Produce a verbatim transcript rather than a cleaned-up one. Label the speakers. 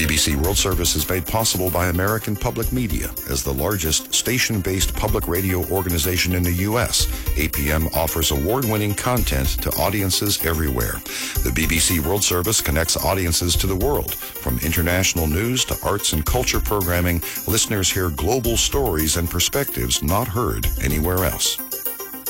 Speaker 1: B B C World Service is made possible by American Public Media. As the largest station-based public radio organization in the U S, A P M offers award-winning content to audiences everywhere. The B B C World Service connects audiences to the world. From international news to arts and culture programming, listeners hear global stories and perspectives not heard anywhere else.